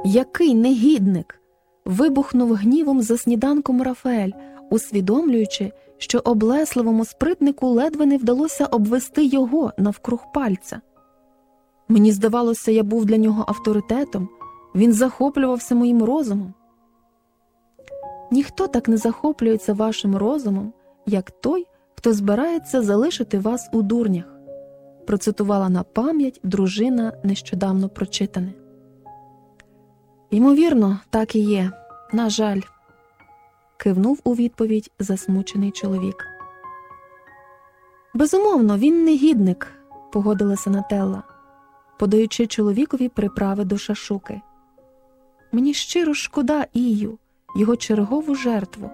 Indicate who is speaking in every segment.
Speaker 1: Який негідник! Вибухнув гнівом за сніданком Рафаель, усвідомлюючи, що облесливому спритнику ледве не вдалося обвести його навкруг пальця. Мені здавалося, я був для нього авторитетом, він захоплювався моїм розумом. Ніхто так не захоплюється вашим розумом, як той, хто збирається залишити вас у дурнях, процитувала на пам'ять дружина нещодавно прочитане. Ймовірно, так і є, на жаль, кивнув у відповідь засмучений чоловік. Безумовно, він негідник, погодилася Нателла, подаючи чоловікові приправи до шашуки. Мені щиро шкода Ію, його чергову жертву.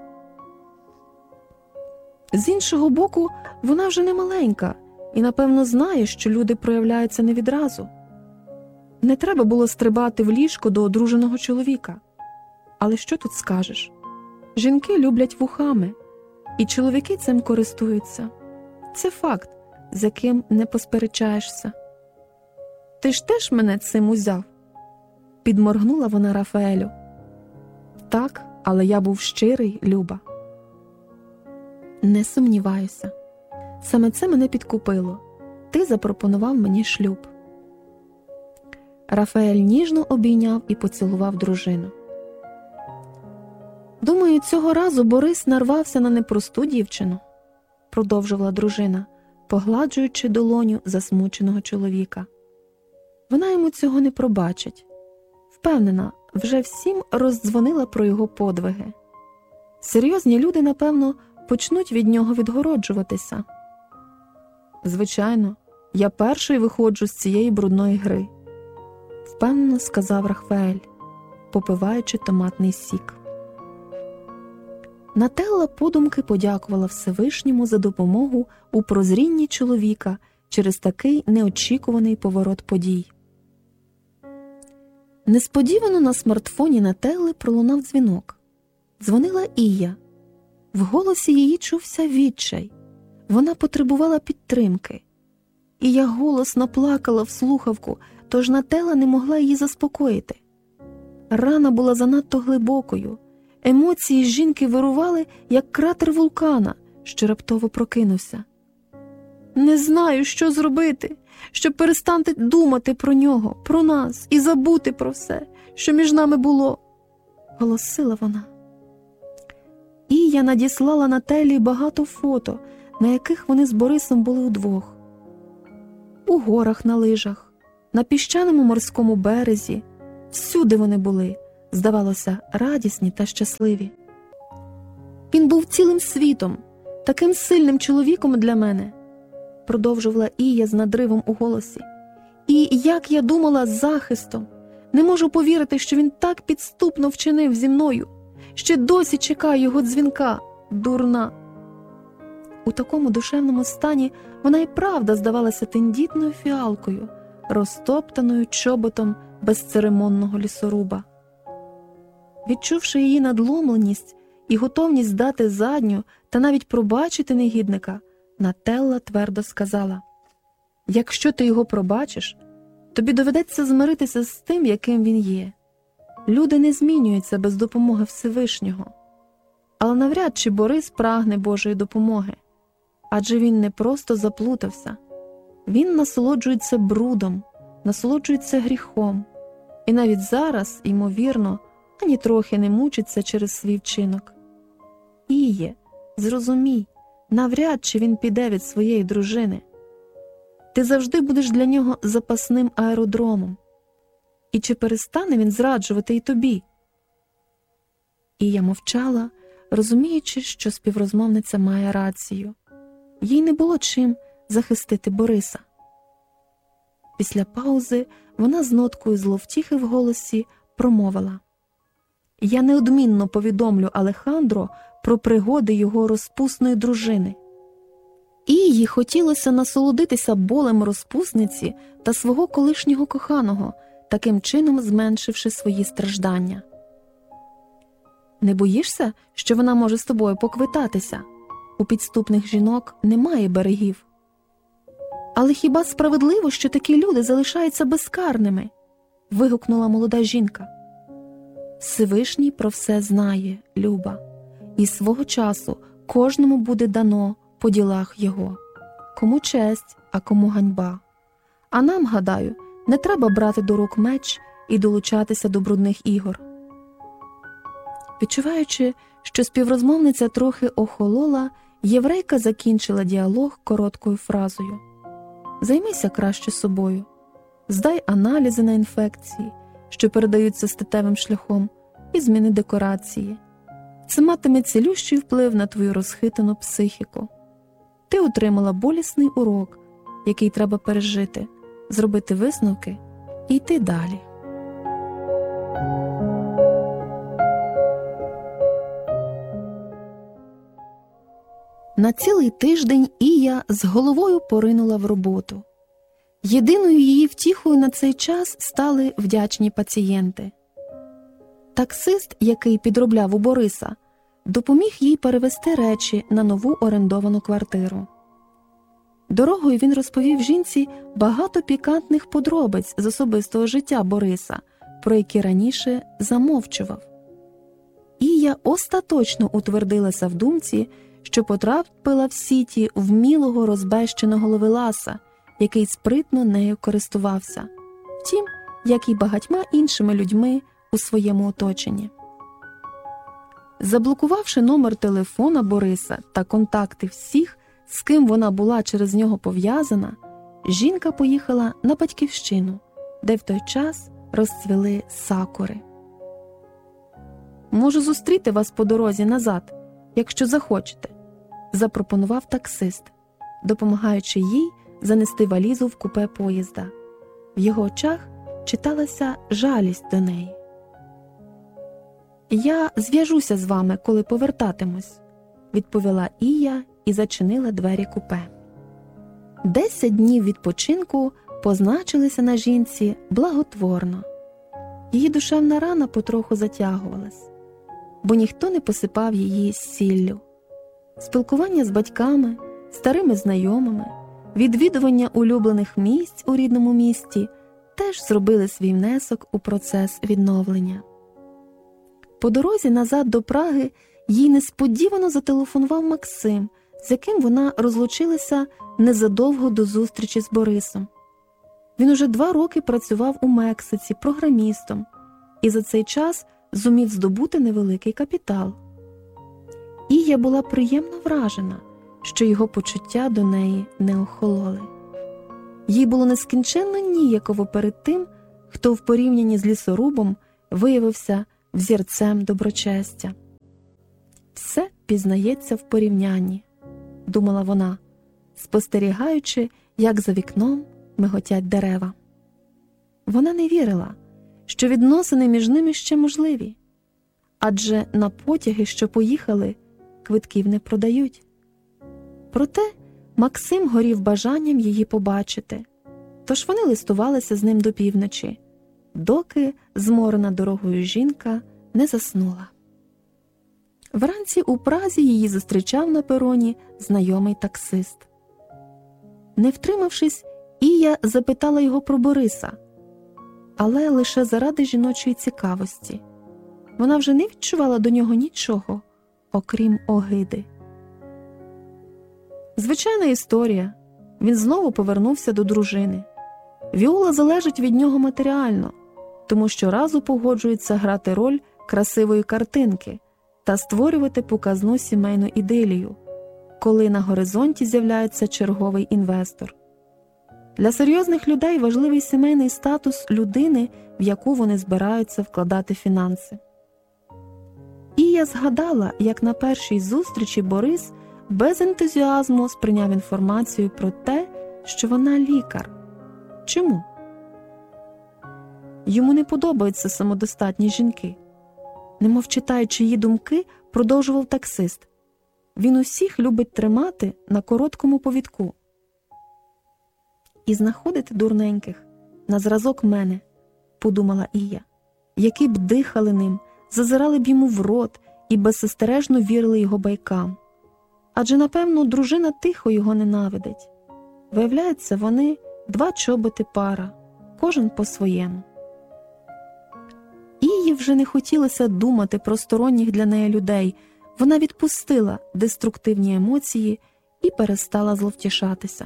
Speaker 1: З іншого боку, вона вже не маленька і, напевно, знає, що люди проявляються не відразу. Не треба було стрибати в ліжко до одруженого чоловіка. Але що тут скажеш? Жінки люблять вухами, і чоловіки цим користуються. Це факт, з яким не посперечаєшся. Ти ж теж мене цим узяв? Підморгнула вона Рафаелю. Так, але я був щирий, Люба. Не сумніваюся. Саме це мене підкупило. Ти запропонував мені шлюб. Рафаель ніжно обійняв і поцілував дружину. Думаю, цього разу Борис нарвався на непросту дівчину, продовжувала дружина, погладжуючи долоню засмученого чоловіка. Вона йому цього не пробачить. Впевнена, вже всім роздзвонила про його подвиги. Серйозні люди, напевно, почнуть від нього відгороджуватися. Звичайно, я перший виходжу з цієї брудної гри, впевнено сказав Рафаель, попиваючи томатний сік. Нателла подумки подякувала Всевишньому за допомогу у прозрінні чоловіка через такий неочікуваний поворот подій. Несподівано на смартфоні Нателли пролунав дзвінок. Дзвонила Ія. В голосі її чувся відчай. Вона потребувала підтримки. Ія голосно плакала в слухавку, тож Нателла не могла її заспокоїти. Рана була занадто глибокою. Емоції жінки вирували, як кратер вулкана, що раптово прокинувся. «Не знаю, що зробити, щоб перестати думати про нього, про нас і забути про все, що між нами було», – голосила вона. Ія надіслала Нателлі багато фото, на яких вони з Борисом були удвох. У горах на лижах, на піщаному морському березі, всюди вони були, здавалося, радісні та щасливі. «Він був цілим світом, таким сильним чоловіком для мене», – продовжувала Ія з надривом у голосі. «І, як я думала, з захистом. Не можу повірити, що він так підступно вчинив зі мною. Ще досі чекаю його дзвінка, дурна». У такому душевному стані вона і правда здавалася тендітною фіалкою, розтоптаною чоботом безцеремонного лісоруба. Відчувши її надломленість і готовність дати задню та навіть пробачити негідника, Нателла твердо сказала: «Якщо ти його пробачиш, тобі доведеться змиритися з тим, яким він є. Люди не змінюються без допомоги Всевишнього. Але навряд чи Борис прагне Божої допомоги. Адже він не просто заплутався. Він насолоджується брудом, насолоджується гріхом. І навіть зараз, ймовірно, ані трохи не мучиться через свій вчинок. Іє, зрозумій, навряд чи він піде від своєї дружини. Ти завжди будеш для нього запасним аеродромом. І чи перестане він зраджувати і тобі?» Ія мовчала, розуміючи, що співрозмовниця має рацію. Їй не було чим захистити Бориса. Після паузи вона з ноткою зловтіхи в голосі промовила: «Я неодмінно повідомлю Алехандро про пригоди його розпусної дружини». Ії хотілося насолодитися болем розпусниці та свого колишнього коханого, таким чином зменшивши свої страждання. «Не боїшся, що вона може з тобою поквитатися? У підступних жінок немає берегів». «Але хіба справедливо, що такі люди залишаються безкарними?» – вигукнула молода жінка. Всевишній про все знає, Люба, і свого часу кожному буде дано по ділах його. Кому честь, а кому ганьба. А нам, гадаю, не треба брати до рук меч і долучатися до брудних ігор. Відчуваючи, що співрозмовниця трохи охолола, єврейка закінчила діалог короткою фразою: «Займися краще собою, здай аналізи на інфекції, що передаються статевим шляхом, і зміни декорації. Це матиме цілющий вплив на твою розхитану психіку. Ти отримала болісний урок, який треба пережити, зробити висновки і йти далі». На цілий тиждень Ія з головою поринула в роботу. Єдиною її втіхою на цей час стали вдячні пацієнти. Таксист, який підробляв у Бориса, допоміг їй перевезти речі на нову орендовану квартиру. Дорогою він розповів жінці багато пікантних подробиць з особистого життя Бориса, про які раніше замовчував. Ія остаточно утвердилася в думці, що потрапила в сіті вмілого розбещеного ловеласа, який спритно нею користувався, втім, як і багатьма іншими людьми у своєму оточенні. Заблокувавши номер телефона Бориса та контакти всіх, з ким вона була через нього пов'язана, жінка поїхала на батьківщину, де в той час розцвіли сакури. «Можу зустріти вас по дорозі назад, якщо захочете», – запропонував таксист, допомагаючи їй занести валізу в купе поїзда. В його очах читалася жалість до неї. «Я зв'яжуся з вами, коли повертатимусь», – відповіла Ія і зачинила двері купе. 10 днів відпочинку позначилися на жінці благотворно. Її душевна рана потроху затягувалась, бо ніхто не посипав її сіллю. Спілкування з батьками, старими знайомими, відвідування улюблених місць у рідному місті теж зробили свій внесок у процес відновлення. По дорозі назад до Праги їй несподівано зателефонував Максим, з яким вона розлучилася незадовго до зустрічі з Борисом. Він уже 2 роки працював у Мексиці програмістом і за цей час зумів здобути невеликий капітал. Ія була приємно вражена, що його почуття до неї не охололи. Їй було нескінченно ніяково перед тим, хто в порівнянні з лісорубом виявився взірцем доброчестя. «Все пізнається в порівнянні», – думала вона, спостерігаючи, як за вікном миготять дерева. Вона не вірила, що відносини між ними ще можливі, адже на потяги, що поїхали, квитків не продають. Проте Максим горів бажанням її побачити, тож вони листувалися з ним до півночі, доки зморена дорогою жінка не заснула. Вранці у Празі її зустрічав на пероні знайомий таксист. Не втримавшись, Ія запитала його про Бориса, але лише заради жіночої цікавості. Вона вже не відчувала до нього нічого, окрім огиди. Звичайна історія. Він знову повернувся до дружини. Віола залежить від нього матеріально, тому щоразу погоджується грати роль красивої картинки та створювати показну сімейну ідилію, коли на горизонті з'являється черговий інвестор. Для серйозних людей важливий сімейний статус людини, в яку вони збираються вкладати фінанси. Ія згадала, як на першій зустрічі Борис без ентузіазму сприйняв інформацію про те, що вона лікар. Чому? Йому не подобаються самодостатні жінки. Немов читаючи її думки, продовжував таксист. Він усіх любить тримати на короткому повідку. І знаходити дурненьких, на зразок мене, подумала Ія, які б дихали ним, зазирали б йому в рот і беззастережно вірили його байкам. Адже, напевно, дружина тихо його ненавидить. Виявляється, вони 2 чоботи пара, кожен по-своєму. Ії Їй вже не хотілося думати про сторонніх для неї людей. Вона відпустила деструктивні емоції і перестала зловтішатися.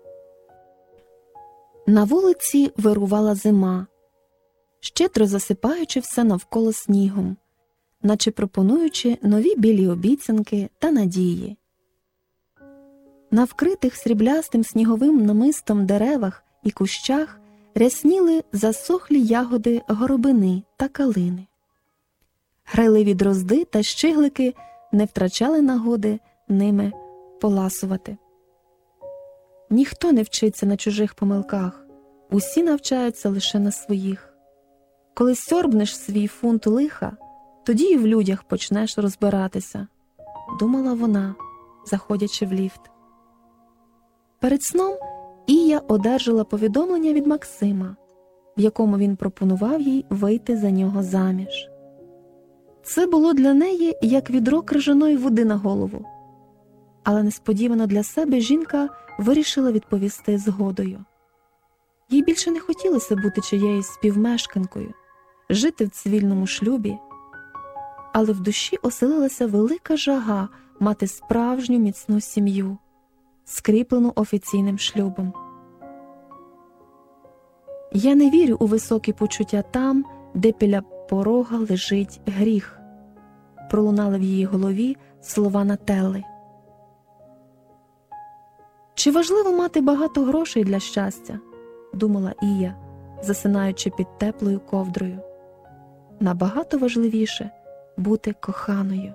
Speaker 1: На вулиці вирувала зима, щедро засипаючи все навколо снігом, наче пропонуючи нові білі обіцянки та надії. На вкритих сріблястим сніговим намистом деревах і кущах рясніли засохлі ягоди горобини та калини. Грайливі дрозди та щиглики не втрачали нагоди ними поласувати. Ніхто не вчиться на чужих помилках, усі навчаються лише на своїх. Коли сьорбнеш свій фунт лиха, тоді і в людях почнеш розбиратися, думала вона, заходячи в ліфт. Перед сном Ія одержала повідомлення від Максима, в якому він пропонував їй вийти за нього заміж. Це було для неї як відро крижаної води на голову. Але несподівано для себе жінка вирішила відповісти згодою. Їй більше не хотілося бути чиєюсь співмешканкою, жити в цивільному шлюбі, але в душі оселилася велика жага мати справжню міцну сім'ю, скріплену офіційним шлюбом. «Я не вірю у високі почуття там, де біля порога лежить гріх», пролунали в її голові слова Нателли. «Чи важливо мати багато грошей для щастя?» – думала Ія, засинаючи під теплою ковдрою. «Набагато важливіше бути коханою».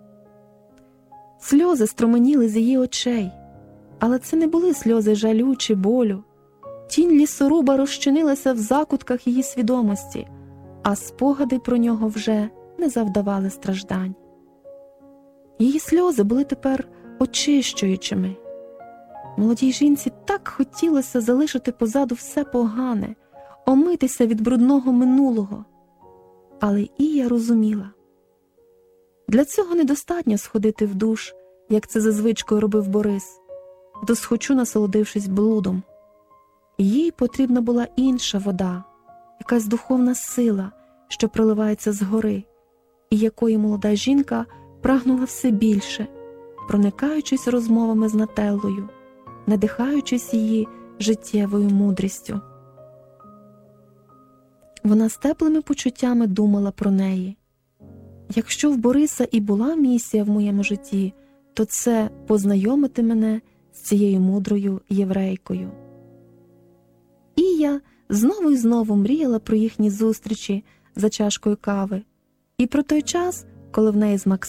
Speaker 1: Сльози струменіли з її очей, але це не були сльози жалю чи болю. Тінь лісоруба розчинилася в закутках її свідомості, а спогади про нього вже не завдавали страждань. Її сльози були тепер очищуючими. Молодій жінці так хотілося залишити позаду все погане, омитися від брудного минулого. Але Ія розуміла. Для цього недостатньо сходити в душ, як це за звичкою робив Борис, досхочу насолодившись блудом. Їй потрібна була інша вода, якась духовна сила, що проливається згори, і якої молода жінка прагнула все більше, проникаючись розмовами з Нателлою, надихаючись її життєвою мудрістю. Вона з теплими почуттями думала про неї. Якщо в Бориса і була місія в моєму житті, то це познайомити мене з цією мудрою єврейкою. Ія знову і знову мріяла про їхні зустрічі за чашкою кави і про той час, коли в неї з Максимом